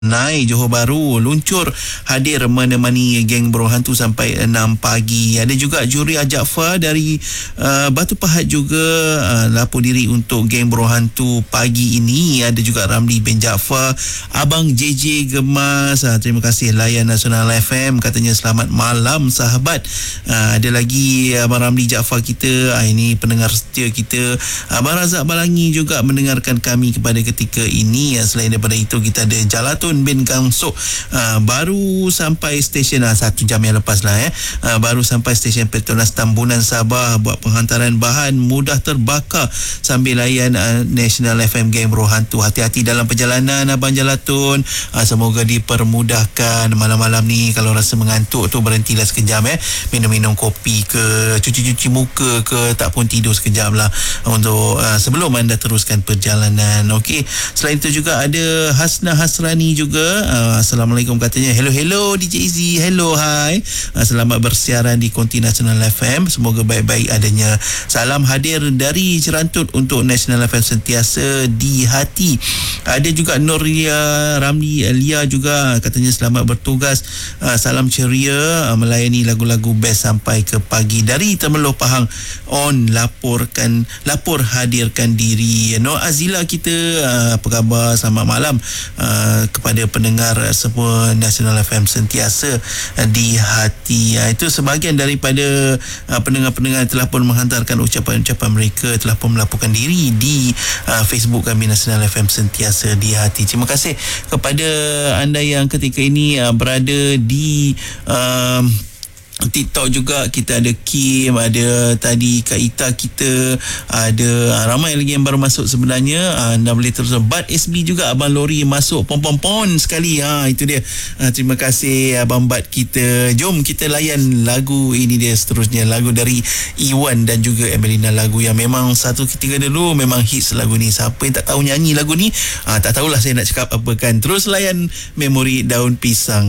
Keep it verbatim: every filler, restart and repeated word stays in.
Naik Johor Bahru luncur hadir menemani geng Bro Hantu sampai enam pagi. Ada juga Juria Jaafar dari uh, Batu Pahat juga uh, lapor diri untuk geng Bro Hantu pagi ini. Ada juga Ramli bin Jaafar, Abang J J Gemas, uh, terima kasih layan Nasional F M, katanya selamat malam sahabat. Uh, ada lagi Abang Ramli Jaafar kita, uh, ini pendengar setia kita. Abang Razak Balangi juga mendengarkan kami kepada ketika ini. Uh, selain daripada itu, kita ada Jalatun bin Gangsok, uh, baru sampai stesen uh, satu jam yang lepas lah eh. Uh, baru sampai stesen Petronas Tambunan Sabah buat penghantaran bahan, mudah terbakar sambil layan uh, National F M Geng Bro Hantu. Hati-hati dalam perjalanan Abang Jalatun, uh, semoga dipermudahkan. Malam-malam ni kalau rasa mengantuk tu berhentilah sekejap eh, minum-minum kopi ke, cuci-cuci muka ke, tak pun tidur sekejap lah untuk uh, sebelum anda teruskan perjalanan. Okey, selain itu juga ada Hasna Hasrani juga. Uh, Assalamualaikum katanya. Hello hello D J Izzy. Hello hi. Uh, selamat bersiaran di Konti Nasional F M. Semoga baik-baik adanya. Salam hadir dari Cerantut untuk Nasional F M sentiasa di hati. Ada juga Nuria Ramli Lia juga, katanya selamat bertugas. Uh, salam ceria, uh, melayani lagu-lagu best sampai ke pagi dari Temerloh Pahang. On laporkan lapor hadirkan diri. Nur Azila kita, uh, apa khabar? Selamat malam uh, kepada pendengar semua Nasional F M sentiasa di hati. Itu sebahagian daripada pendengar-pendengar telah pun menghantarkan ucapan-ucapan mereka, telah pun melaporkan diri di Facebook kami Nasional F M sentiasa di hati. Terima kasih kepada anda yang ketika ini berada di um, TikTok juga. Kita ada Kim, ada tadi Kak Ita kita, ada ramai lagi yang baru masuk sebenarnya. Anda boleh terus. Bad S B juga, Abang Lori masuk pom-pom-pom sekali. Ha, itu dia. Ha, terima kasih Abang Bad kita. Jom kita layan lagu ini dia seterusnya. Lagu dari Iwan dan juga Emelina. Lagu yang memang satu ketika dulu memang hits lagu ni. Siapa yang tak tahu nyanyi lagu ni? Ha, tak tahulah saya nak cakap apa kan. Terus layan Memori Daun Pisang.